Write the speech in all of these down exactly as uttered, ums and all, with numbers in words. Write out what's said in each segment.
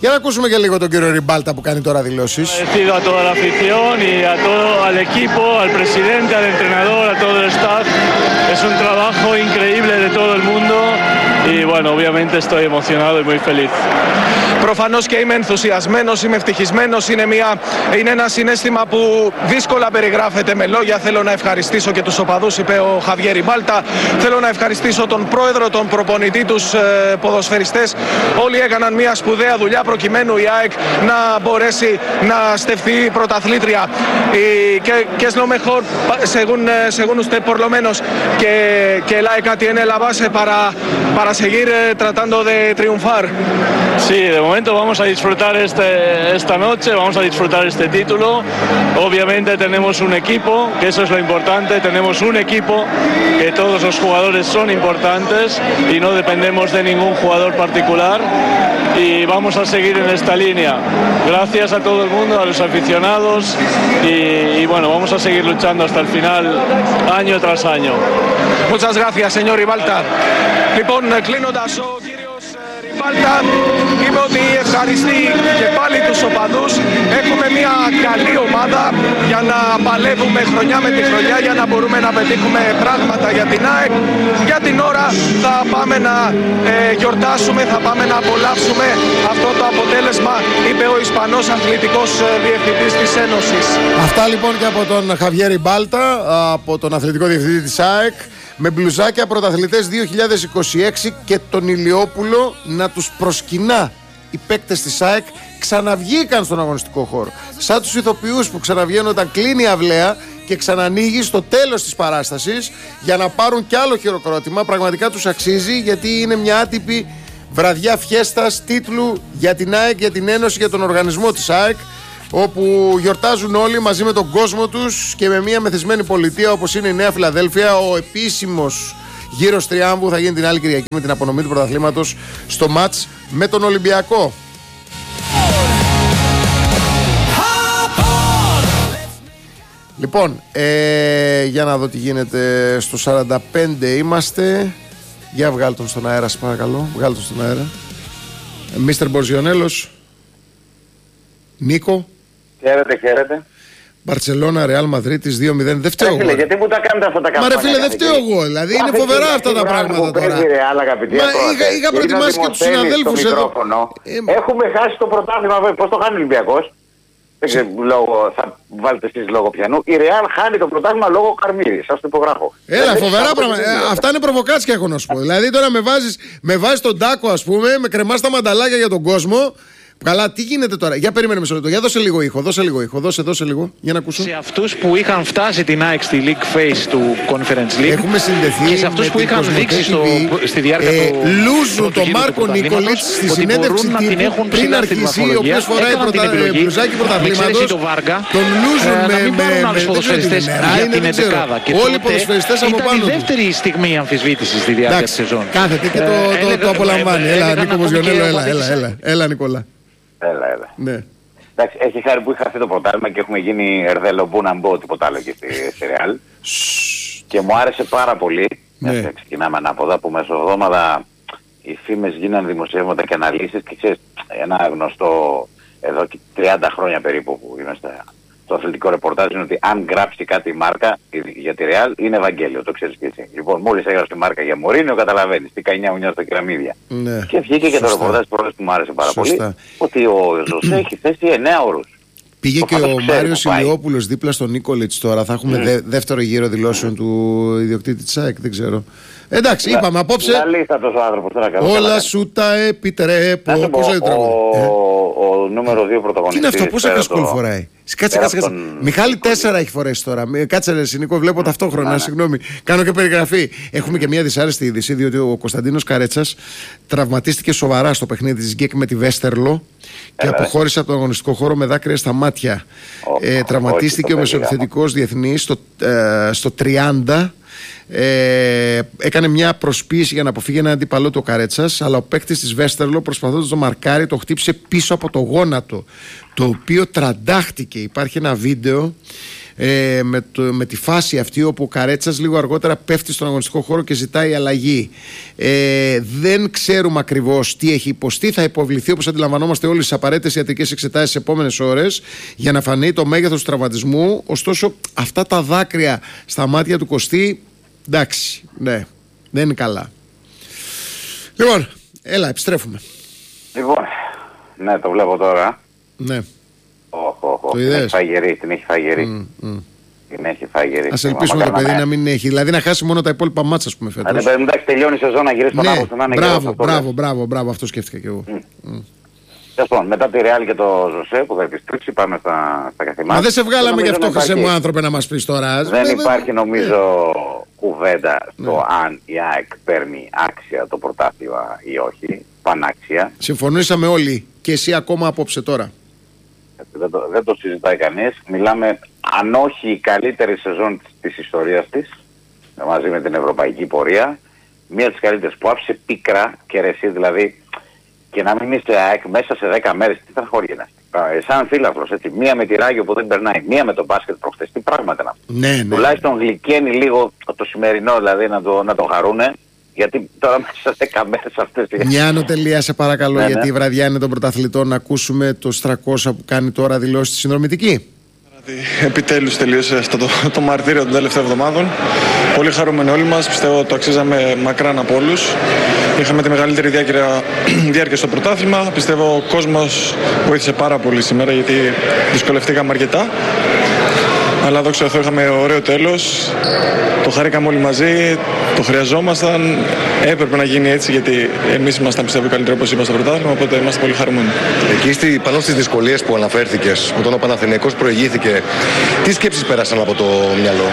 Για να ακούσουμε και λίγο τον κύριο Ριμπάλτα που κάνει τώρα δηλώσεις. Agradecido a toda la afición y a todo al equipo, al presidente, al entrenador, a todo el staff. Es un trabajo increíble de todo el mundo y bueno, obviamente estoy emocionado y muy feliz. Προφανώς και είμαι ενθουσιασμένος, είμαι ευτυχισμένος. Είναι, μια, είναι ένα συναίσθημα που δύσκολα περιγράφεται με λόγια. Θέλω να ευχαριστήσω και τους οπαδούς, είπε ο Χαβιέ Ριμπάλτα. Θέλω να ευχαριστήσω τον πρόεδρο, τον προπονητή, τους ε, ποδοσφαιριστές. Όλοι έκαναν μια σπουδαία δουλειά προκειμένου η ΑΕΚ να μπορέσει να στεφθεί πρωταθλήτρια. Y que, que es lo mejor, según, según usted por lo menos, que, que la ΑΕΚ tiene la base para, para seguir eh, tratando de triunfar. Sí, de momento vamos a disfrutar este, esta noche, vamos a disfrutar este título. Obviamente tenemos un equipo, que eso es lo importante, tenemos un equipo, que todos los jugadores son importantes y no dependemos de ningún jugador particular y vamos a seguir en esta línea. Gracias a todo el mundo, a los aficionados y, y bueno, vamos a seguir luchando hasta el final, año tras año. Muchas gracias, señor Ριμπάλτα. Λοιπόν, κλείνοντας, ο κύριος Ριμπάλτα είπε ότι ευχαριστεί και πάλι τους οπαδούς. Έχουμε μια καλή ομάδα για να παλεύουμε χρονιά με τη χρονιά, για να μπορούμε να πετύχουμε πράγματα για την ΑΕΚ. Για την ώρα θα πάμε να ε, γιορτάσουμε, θα πάμε να απολαύσουμε αυτό το αποτέλεσμα, είπε ο Ισπανός αθλητικός διευθυντής της Ένωσης. Αυτά λοιπόν και από τον Χαβιέ Ριμπάλτα, από τον αθλητικό διευθυντή της ΑΕΚ, με μπλουζάκια πρωταθλητές δύο χιλιάδες είκοσι έξι και τον Ηλιόπουλο να τους προσκυνά. Οι παίκτες της ΑΕΚ ξαναβγήκαν στον αγωνιστικό χώρο. Σαν τους ηθοποιούς που ξαναβγαίνουν όταν κλείνει η αυλαία και ξανανοίγει στο τέλος της παράστασης για να πάρουν κι άλλο χειροκρότημα. Πραγματικά τους αξίζει, γιατί είναι μια άτυπη βραδιά φιέστας τίτλου για την ΑΕΚ, για την Ένωση, για τον οργανισμό της ΑΕΚ, όπου γιορτάζουν όλοι μαζί με τον κόσμο τους και με μια μεθυσμένη πολιτεία όπως είναι η Νέα Φιλαδέλφια. Ο επίσημος γύρος τριάμβου θα γίνει την άλλη Κυριακή με την απονομή του πρωταθλήματος στο μάτς με τον Ολυμπιακό. Λοιπόν, ε, για να δω τι γίνεται. Στο σαράντα πέντε είμαστε. Για βγάλ' τον στον αέρα, σας παρακαλώ. Βγάλ' τον στον αέρα. Μίστερ Μπορζιονέλος. Νίκο. Χαίρετε, χαίρετε. Μπαρτσελώνα, Ρεάλ Μαδρίτης δύο μηδέν. Δεν φταίω εγώ. Γιατί μου τα κάνετε αυτά τα καμπάνια. Μα ρε φίλε, δεν φταίω εγώ. Δηλαδή είναι φοβερά αυτά τα πράγματα τώρα. Είχα προετοιμάσει και τους συναδέλφους εδώ. Έχουμε χάσει το πρωτάθλημα. Πώς το χάνει ο Ολυμπιακός? Δεν ξέρω, θα βάλετε εσείς λόγω πιανού. Η Ρεάλ χάνει το πρωτάθλημα λόγω Καρμίδη. Σας το υπογράφω. Έλα, φοβερά πράγματα. Αυτά είναι προβοκάτσια, έχω να σου πω. Δηλαδή τώρα με βάζεις με βάζεις τον τάκο, ας πούμε, με κρεμάς τα μανταλάκια για τον κόσμο. Καλά, τι γίνεται τώρα? Για περίμενε μισό λεπτό. Για δώσε λίγο ήχο, δώσε λίγο ήχο. Δώσε, δώσε λίγο. Για να ακούσω. Σε αυτούς που είχαν φτάσει την ΑΕΚ στη League Phase του Conference League. Έχουμε συνδεθεί. Και σε αυτούς που είχαν δείξει στο, στη διάρκεια ε, του. Λούζου τον Μάρκο Νίκολιτς στη συνέντευξη τύπου πριν αρχίσει, ο οποίος φοράει μπλουζάκι πρωταθλήματος. Τον λούζουν με άλλους ποδοσφαιριστές για την εντεκάδα. Όλοι οι ποδοσφαιριστές από πάνω. Ήταν η δεύτερη στιγμή αμφισβήτησης στη διάρκεια της σεζόν. Κάθεται και το απολαμβάνει. Έλα, Νίκο Μοζιονέλο, έλα, έλα, Νικόλα. Έλα, έλα. Ναι. Εντάξει, έχει χάρη που είχα αυτό το πρωτάθλημα και έχουμε γίνει Ερδέλο Μπουναμπό, τίποτα άλλο και στη Ρεάλ. Και μου άρεσε πάρα πολύ. Ναι. Ξεκινάμε ανάποδα, που μεσοβδόμαδα οι φήμες γίνανε δημοσιεύματα και αναλύσεις και ξέρεις, ένα γνωστό εδώ και τριάντα χρόνια περίπου που είμαστε στο αθλητικό ρεπορτάζ είναι ότι αν γράψει κάτι η μάρκα για τη Ρεάλ είναι Ευαγγέλιο, το ξέρεις και εσύ. Λοιπόν, μόλις έγραψε τη μάρκα για Μωρίνιο, καταλαβαίνεις τι καηνιά ουνιά στα κεραμίδια. Ναι. Και βγήκε και το ρεπορτάζ πρώτος που μου άρεσε πάρα Σωστά. πολύ, ότι ο Ζωσέ έχει θέσει εννέα όρους. Πήγε το και ο Μάριος Ηλιόπουλος δίπλα στον Νίκολιτς τώρα. Θα έχουμε mm. δε, δεύτερο γύρο δηλώσεων mm. του ιδιοκτήτη της ΑΕΚ, δεν ξέρω. Εντάξει, Λα, είπαμε απόψε. Όλα σου τα επιτρέπω. Πώς λέει το ο νούμερο δύο πρωταγωνιστής. Τι είναι αυτό, πόσα κασκόλ φοράει? Κάτσε, κάτσε, κάτσε. Μιχάλη τέσσερα έχει φορέσει τώρα. Κάτσε ρε Νίκο, βλέπω ταυτόχρονα, συγγνώμη. Κάνω και περιγραφή. Έχουμε και μια δυσάρεστη είδηση, διότι ο Κωνσταντίνος Καρέτσας τραυματίστηκε σοβαρά στο παιχνίδι της ΓΚΕΚ με τη Βέστερλο και αποχώρησε από τον αγωνιστικό χώρο με δάκρυα στα μάτια. Τραυματίστηκε ο μεσοεπιθετικός διεθνής στο τριάντα. Ε, έκανε μια προσποίηση για να αποφύγει έναν αντίπαλό του ο Καρέτσας, αλλά ο παίκτης της Βέστερλο, προσπαθώντας το μαρκάρι, το χτύπησε πίσω από το γόνατο, το οποίο τραντάχτηκε. Υπάρχει ένα βίντεο ε, με, το, με τη φάση αυτή όπου ο Καρέτσας λίγο αργότερα πέφτει στον αγωνιστικό χώρο και ζητάει αλλαγή. Ε, δεν ξέρουμε ακριβώς τι έχει υποστεί. Θα υποβληθεί, όπως αντιλαμβανόμαστε, όλες τις απαραίτητες ιατρικές εξετάσεις τις επόμενες ώρες για να φανεί το μέγεθος του τραυματισμού. Ωστόσο, αυτά τα δάκρυα στα μάτια του Κωστή, εντάξει, ναι, δεν είναι καλά. Λοιπόν, έλα, επιστρέφουμε. Λοιπόν, ναι, το βλέπω τώρα. Ναι. Oh, oh, oh. Το την είδες? έχει φάει γερή, την έχει φάει γερή. Mm, mm. Την έχει φάει γερή. Ας ελπίσουμε το παιδί να μην έχει. Δηλαδή να χάσει μόνο τα υπόλοιπα μάτσα, ας πούμε, φέτος. Αν δεν εντάξει, τελειώνει η σεζόν, να γυρίσει τον Ναι, Αύγουστο να είναι μπράβο, γερός, μπράβο, μπράβο, μπράβο, αυτό σκέφτηκα και εγώ. Mm. Mm. Λοιπόν, μετά τη Ρεάλ και το Ζωσέ που θα επιστρέψει, πάμε στα, στα καθημάτια. Μα δεν σε βγάλαμε γι' αυτό, υπάρχει... χρυσέ μου άνθρωπε, να μας πεις τώρα. Δεν Βέβαια. υπάρχει νομίζω κουβέντα ναι. στο αν η ΑΕΚ παίρνει άξια το πρωτάθλημα ή όχι. Πανάξια. Συμφωνήσαμε όλοι και εσύ ακόμα απόψε τώρα. Δεν το, δεν το συζητάει κανείς. Μιλάμε, αν όχι η καλύτερη σεζόν της, της ιστορίας της, μαζί με την ευρωπαϊκή πορεία, μία από τις καλύτερες που άφησε πίκρα και ρεσί, δηλαδή, και να μην είσαι ΑΕΚ μέσα σε δέκα μέρες, τι θα χωρίγαινε. Σαν φίλαθλος, έτσι, μία με τη Ράγιο που δεν περνάει, μία με το μπάσκετ προχθές, τι πράγματα να πούμε. Ναι, ναι. Τουλάχιστον γλυκαίνει λίγο το σημερινό, δηλαδή να το, να το χαρούνε. Γιατί τώρα μέσα σε δέκα μέρες αυτές... Μια ανωτελεία σε παρακαλώ, ναι, γιατί ναι. η βραδιά είναι των πρωταθλητών, να ακούσουμε το Στρακώσα που κάνει τώρα δηλώσει στη συνδρομητική. Επιτέλους τελείωσε αυτό το, το μαρτύριο των τελευταίων εβδομάδων. Πολύ χαρούμενοι όλοι μας, πιστεύω το αξίζαμε μακράν από όλους. Είχαμε τη μεγαλύτερη διάρκεια, διάρκεια στο πρωτάθλημα. Πιστεύω ο κόσμος βοήθησε πάρα πολύ σήμερα γιατί δυσκολευτήκαμε αρκετά. Αλλά δόξα τω Θεώ είχαμε ωραίο τέλος. Το χαρήκαμε όλοι μαζί, το χρειαζόμασταν. Έπρεπε να γίνει έτσι γιατί εμείς ήμασταν πιστεύω καλύτεροι όπως είπα στο πρωτάθλημα. Οπότε είμαστε πολύ χαρούμενοι. Εκεί στη, πάνω στις δυσκολίες που αναφέρθηκες, όταν ο Παναθηναϊκός προηγήθηκε, τι σκέψεις πέρασαν από το μυαλό?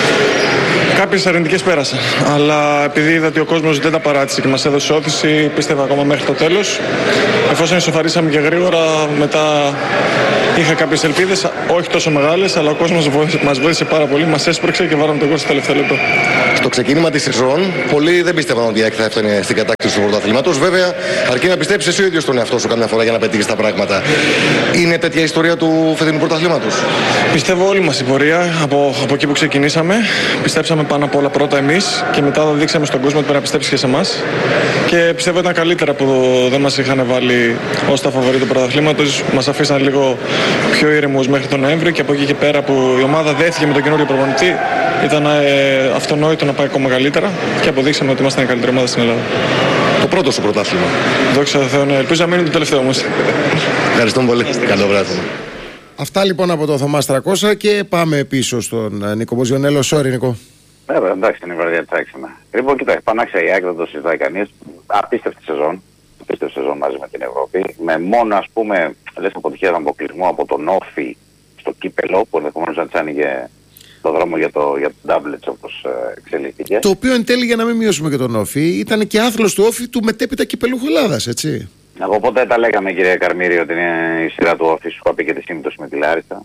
Κάποιες αρνητικές πέρασαν, αλλά επειδή είδα ότι ο κόσμος δεν τα παράτησε και μας έδωσε όθηση, πίστευα ακόμα μέχρι το τέλος. Εφόσον ισοφαρίσαμε και γρήγορα, μετά είχα κάποιες ελπίδες, όχι τόσο μεγάλες, αλλά ο κόσμος μας βοήθησε πάρα πολύ, μας έσπρωξε και βάλαμε τον κόσμο στο τελευταίο λεπτό. Στο ξεκίνημα της σεζόν, πολλοί δεν πίστευαν ότι η ΑΕΚ θα έφτανε στην κατάκτηση του πρωταθλήματος. Βέβαια, αρκεί να πιστέψεις εσύ ο ίδιος τον εαυτό σου καμιά φορά για να πετύχεις τα πράγματα. Είναι τέτοια η ιστορία του φετινού πρωταθλήματος? Πιστεύω όλη μας η πορεία από, από εκεί που ξεκινήσαμε. Πιστέψαμε πάνω απ' όλα πρώτα εμείς και μετά δείξαμε στον κόσμο ότι πρέπει να πιστέψει και σε εμάς. Και πιστεύω ήταν καλύτερα που δεν μας είχαν βάλει ως τα φαβορί του πρωταθλήματος. Μας αφήσαν λίγο πιο ήρεμους μέχρι τον Νοέμβριο και από εκεί και πέρα που η ομάδα δέθηκε με τον καινούριο προπονητή ήταν ε, αυτονόητο να πάει ακόμα καλύτερα και αποδείξαμε ότι ήμασταν η καλύτερη ομάδα στην Ελλάδα. Το πρώτο σου πρωτάθλημα. Δόξα τω Θεώ, ναι. Ελπίζω να μην είναι το τελευταίο όμως. Ευχαριστούμε πολύ. Καλό βράδυ. Αυτά λοιπόν από το Θωμά Στρακώσα και πάμε πίσω στον Νίκο Μποζιονέλο. Sorry, Νίκο. Ναι, εντάξει, είναι η βραδιά τρέξιμα. Λοιπόν, κοίτα, πανάξια η ΑΕΚ, δεν το συζητάει κανείς. Απίστευτη σεζόν. Απίστευτη σεζόν μαζί με την Ευρώπη. Με μόνο, ας πούμε, λες αποτυχία αποκλεισμού από τον Όφη στο κύπελο, που ενδεχομένως να της άνοιγε το δρόμο για το, για το double όπως ε, εξελίχθηκε. Το οποίο εν τέλει, για να μην μειώσουμε και τον Όφη, ήταν και άθλος του Όφη του μετέπειτα κυπελούχου Ελλάδας, έτσι. Από πότε τα λέγαμε, κύριε Καρμύρη, ότι είναι η σειρά του Όφη, σου είπε και τη σύμπτωση με τη Λάρισα.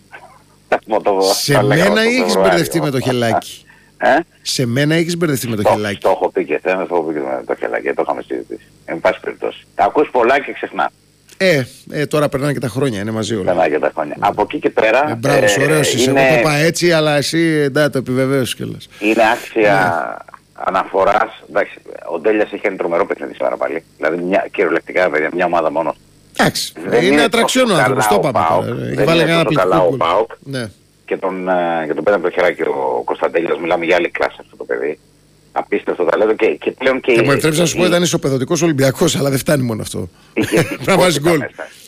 Σε μένα έχεις μπερδευτεί με το χελάκι. Ε? Σε μένα έχεις μπερδευτεί με το το, χελάκι. Το έχω πει και εσένα, το έχω πει και με το χελάκι, το είχαμε συζητήσει. Εν πάση περιπτώσει. Τα ακούς πολλά και ξεχνάς. Ε, ε, τώρα περνάνε και τα χρόνια, είναι μαζί όλα. Περνάνε και τα χρόνια. Mm. Από εκεί και πέρα. Ε, μπράβο, ε, ωραίος είσαι. Είναι... Εγώ το είπα έτσι, αλλά εσύ εντάξει, το επιβεβαίωσες κιόλας. Είναι άξια mm. αναφοράς. Εντάξει, ο Ντέλιας είχε ένα τρομερό παιχνίδι σήμερα πάλι. Δηλαδή, μια, κυριολεκτικά, παιδιά, μια ομάδα μόνο. Εντάξει, είναι, είναι ατραξιόν ο άνθρωπος, το είπαμε. Έχει βάλει ένα πληκτικό γκολ. Και τον, για τον πέντε από το χεράκι ο Κωνσταντέλιας, μιλάμε για άλλη κλάση αυτό το παιδί. Απίστευτο ταλέντο και, και πλέον και... Και μου επιτρέψει να σου πω ήταν ισοπεδωτικός Ολυμπιακός, αλλά δεν φτάνει μόνο αυτό. Να βάζει γκολ.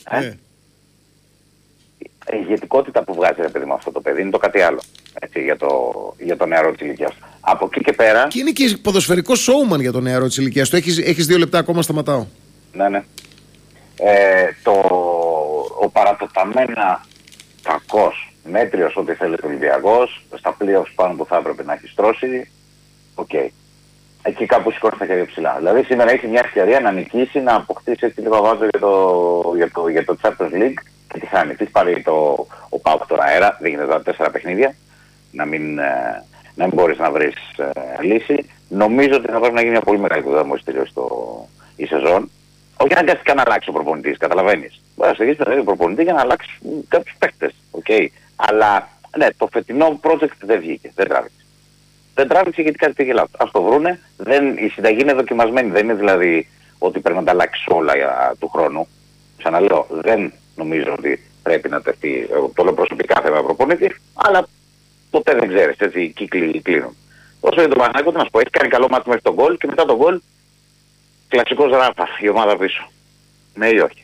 Η ηγετικότητα που βγάζει, ρε παιδί μου, αυτό το παιδί είναι το κάτι άλλο. Έτσι, για, το, για το νεαρό της ηλικίας. Από εκεί και πέρα... Και είναι και ποδοσφαιρικό showman για το νεαρό της ηλικίας. Το έχεις, έχεις δύο λεπτά ακόμα, σταματάω. Ναι, ναι. Ε, το, ο παραπεταμένα κακός, μέτριος ό,τι θέλει ο Ολυμπιακός, στα playoffs πάνω που θα έπρεπε να έχει στρώσει, οκ. Okay. Εκεί κάπου σηκώνει τα χέρια ψηλά. Δηλαδή σήμερα έχει μια ευκαιρία να νικήσει, να αποκτήσει έτσι λίγο βάζο για το, για το, για το Champions League και τη χάνει. Της πάρει το, ο ΠΑΟΚ τώρα αέρα, δείχνει τα τέσσερα παιχνίδια, να μην, ε, να μην μπορείς να βρεις ε, λύση. Νομίζω ότι θα πρέπει να γίνει μια πολύ μεγάλη δουλειά μόλις τελειώσει η σεζόν. Όχι αναγκαστικά να αλλάξει ο προπονητής, καταλαβαίνεις. Μπορεί να στεγείς με τον προπονητή για να αλλάξει κάποιους παίκτες. Okay. Αλλά Ναι, το φετινό project δεν βγήκε, δεν τράβηξε. Δεν τράβηξε γιατί κάτι πήγε λάθος. Ας το βρούνε, δεν, η συνταγή είναι δοκιμασμένη, δεν είναι δηλαδή ότι πρέπει να τα αλλάξει όλα για, του χρόνου. Ξαναλέω, δεν νομίζω ότι πρέπει να τεθεί, το λέω προσωπικά θέμα προπονητή, αλλά ποτέ δεν ξέρεις, έτσι οι κύκλοι κλείνουν. Όσο για τον Παναθηναϊκό, τι να σου πω, έχει κάνει καλό μάτι μέχρι τον γκολ και μετά τον γκολ κλασικός Ράφας, η ομάδα πίσω. Ναι ή όχι?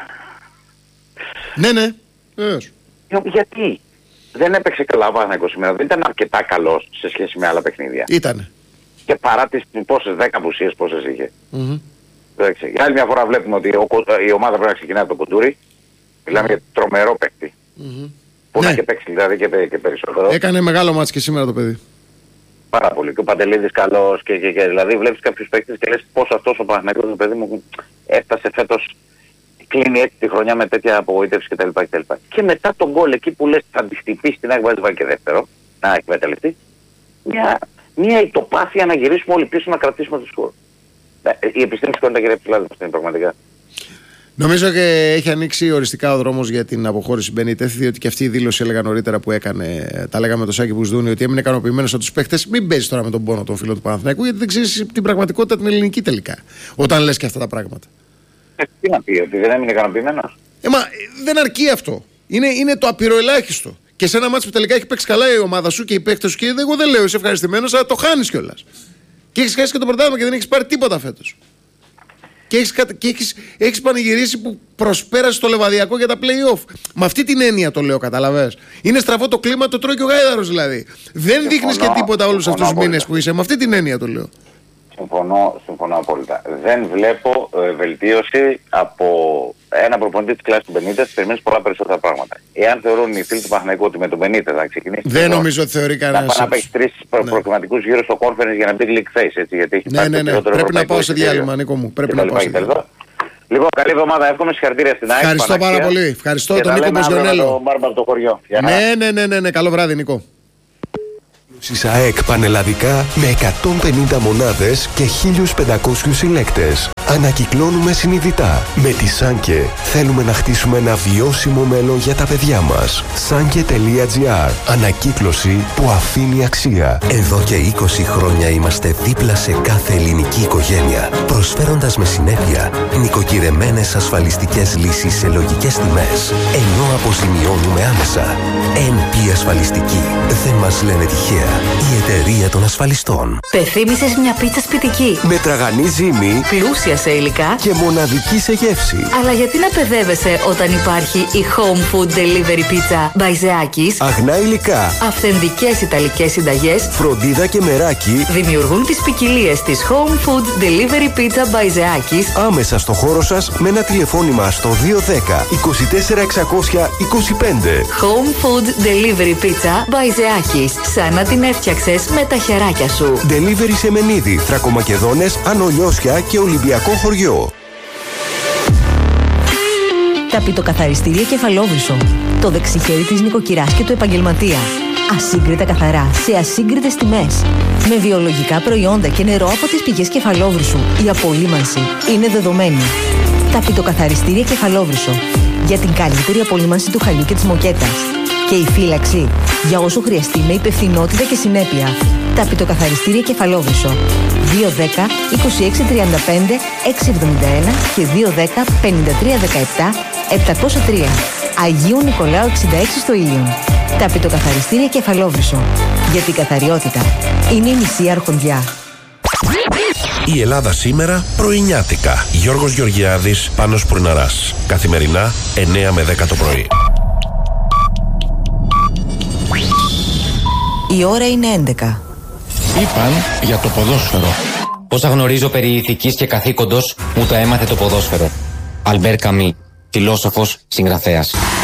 Ναι, ναι, βεβαίως. Γιατί δεν έπαιξε καλά ο Παναθηναϊκός σήμερα, δεν ήταν αρκετά καλός σε σχέση με άλλα παιχνίδια. Ήτανε. Και παρά τις πόσες δέκα απουσίες πόσες είχε. Mm-hmm. Για άλλη μια φορά βλέπουμε ότι ο, η ομάδα πρέπει να ξεκινάει από τον Κουντούρι. Μιλάμε για τρομερό παίκτη. Mm-hmm. Που ναι. να και παίξει δηλαδή και, και περισσότερο. Έκανε μεγάλο μάτς και σήμερα το παιδί. Πάρα πολύ. Και ο Παντελίδης καλός και, και, και δηλαδή βλέπεις κάποιους παίκτες και λες πώς αυτός ο Παναθηναϊκός, το παιδί μου, έφτασε φέτος, κλείνει έτσι τη χρονιά με τέτοια απογοήτευση κτλ. Και, και μετά τον γκολ εκεί που λες θα τη χτυπήσει την Άγβα και δεύτερο, να εκμεταλλευτεί, μια, μια ητοπάθεια να γυρίσουμε όλοι πίσω να κρατήσουμε τους χώρους. Η επιστήμη σηκώνει τα χέρια ψηλά, είναι πραγματικά. Νομίζω και έχει ανοίξει οριστικά ο δρόμος για την αποχώρηση Μπενίτεθ, διότι και αυτή η δήλωση έλεγα νωρίτερα που έκανε, τα λέγαμε το Σάκη Μπουσδούνη, ότι έμεινε ικανοποιημένος από τους παίχτες. Μην παίζεις τώρα με τον πόνο των φίλων του Παναθηναϊκού, γιατί δεν ξέρεις την πραγματικότητα την ελληνική τελικά. Όταν λες και αυτά τα πράγματα. Ε, τι να πει, ότι δεν έμεινε ικανοποιημένος. Ε, μα δεν αρκεί αυτό. Είναι, είναι το απειροελάχιστο. Και σε ένα μάτσο που τελικά έχει παίξει καλά η ομάδα σου και οι παίχτες σου, και εγώ δεν λέω είσαι ευχαριστημένος, αλλά το χάνεις κιόλας. Και έχεις χάσει και το πρωτάθλημα και δεν έχεις πάρει τίποτα φέτος. Και έχεις, και έχεις, έχεις πανηγυρίσει που προσπέρασε το Λεβαδιακό για τα play-off. Με αυτή την έννοια το λέω, καταλαβες. Είναι στραβό το κλίμα, το τρώει και ο Γάιδαρος δηλαδή. Δεν δείχνεις και τίποτα όλους αυτούς τους μήνες που είσαι. Με αυτή την έννοια το λέω. Συμφωνώ, συμφωνώ απόλυτα. Δεν βλέπω ε, βελτίωση από ένα προπονητή της κλάσης του Μπενίτεθ, περιμένεις πολλά περισσότερα πράγματα. Εάν θεωρούν οι φίλοι του Παναθηναϊκού ότι με τον Μπενίτεθ θα ξεκινήσει. Δεν νομίζω ότι θεωρεί κανένας. Να παίξει τρεις προ- ναι. προκριματικούς γύρω στο conference για να μπει League Face. Έτσι, γιατί έχει ναι, ναι, ναι. Πρέπει να πάω σε διάλειμμα, Νίκο μου. Πρέπει να πάω σε διάλειμμα. Λοιπόν, καλή εβδομάδα, εύχομαι, συγχαρητήρια στην ΑΕΚ. Ευχαριστώ πάρα πολύ. Ευχαριστώ τον Νίκο Μποζιονέλο. Ναι, ναι, ναι, ναι, ναι. Καλό βράδυ, Νίκο. Στις ΑΕΚ πανελλαδικά με εκατόν πενήντα μονάδες και χίλιους πεντακόσιους συλλέκτες. Ανακυκλώνουμε συνειδητά. Με τη Σάνκε θέλουμε να χτίσουμε ένα βιώσιμο μέλλον για τα παιδιά μας. Σάνκε τελεία τζι άρ. Ανακύκλωση που αφήνει αξία. Εδώ και είκοσι χρόνια είμαστε δίπλα σε κάθε ελληνική οικογένεια, προσφέροντας με συνέπεια νοικοκυρεμένες ασφαλιστικές λύσεις σε λογικές τιμές, ενώ αποζημιώνουμε άμεσα. εν πι Ασφαλιστική. Δεν μας λένε τυχαία. Η εταιρεία των ασφαλιστών. Πεθύμησες μια πίτσα σπιτική. Με τραγανή ζύμη, πλούσια σε υλικά και μοναδική σε γεύση. Αλλά γιατί να παιδεύεσαι όταν υπάρχει η Home Food Delivery Pizza Μπαϊζεάκης? Αγνά υλικά, αυθεντικές ιταλικές συνταγές, φροντίδα και μεράκι δημιουργούν τις ποικιλίες της Home Food Delivery Pizza Μπαϊζεάκης άμεσα στο χώρο σας με ένα τηλεφώνημα στο δύο δέκα είκοσι τέσσερα εξακόσια είκοσι πέντε. Home Food Delivery Pizza Μπαϊζεάκης. Σαν να την έφτιαξες με τα χεράκια σου. Delivery σε Μενίδη, Θρακομακεδόνες, Ανολιώσια και Ολυμπιακό χωριό. Ταπητοκαθαριστήρια Κεφαλόβρυσο. Το δεξιχέρι της νοικοκυράς και του επαγγελματία. Ασύγκριτα καθαρά, σε ασύγκριτες τιμές. Με βιολογικά προϊόντα και νερό από τις πηγές Κεφαλόβρυσου. Η απολύμανση είναι δεδομένη. Ταπητοκαθαριστήρια Κεφαλόβρυσο. Για την καλύτερη απολύμανση του χαλιού και της μοκέτας. Και η φύλαξη για όσο χρειαστεί με υπευθυνότητα και συνέπεια. Ταπητοκαθαριστήρια Κεφαλόβρυσο. δύο δέκα είκοσι έξι τριάντα πέντε εξακόσια εβδομήντα ένα και δύο δέκα πενήντα τρία δεκαεπτά επτακόσια τρία. Αγίου Νικολάου εξήντα έξι στο Ήλιον. Ταπητοκαθαριστήρια Κεφαλόβρυσο. Γιατί η καθαριότητα είναι η μισή αρχοντιά. Η Ελλάδα σήμερα πρωινιάτικα. Γιώργος Γεωργιάδης, Πάνος Πουρναράς. Καθημερινά εννέα με δέκα το πρωί. Η ώρα είναι έντεκα. Είπαν για το ποδόσφαιρο. Όσα γνωρίζω περί ηθικής και καθήκοντος, μου τα έμαθε το ποδόσφαιρο. Αλμπέρ Καμί, φιλόσοφος, συγγραφέας.